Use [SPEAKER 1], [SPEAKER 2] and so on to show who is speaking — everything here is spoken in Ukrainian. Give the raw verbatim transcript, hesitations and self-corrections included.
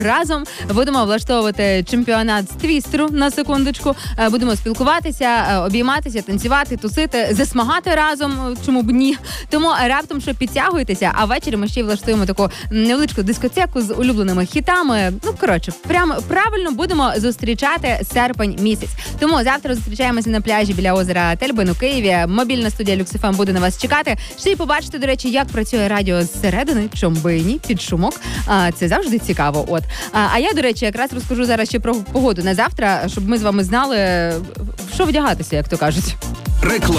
[SPEAKER 1] разом. Будемо влаштовувати чемпіонат з твістеру на секундочку. Будемо спілкуватися, обійматися, танцювати, тусити, засмагати разом, чому б ні. Тому раптом, що підтягуйтеся, а ввечері ми ще й влаштуємо таку невеличку дискотеку з улюбленими хітами. Ну, коротше, прямо правильно будемо зустрічати серпень місяць. Тому завтра зустрічаємося на пляжі біля озера Тельбин у Києві. Мобільна студія Люкс еф ем буде на вас чекати. Ще й побачите, до речі, як працює радіо зсередини, чом би і ні, під шумок. А, це завжди цікаво. От. А, а я, до речі, якраз розкажу зараз ще про погоду на завтра, щоб ми з вами знали, в що вдягатися, як то кажуть.
[SPEAKER 2] Реклама.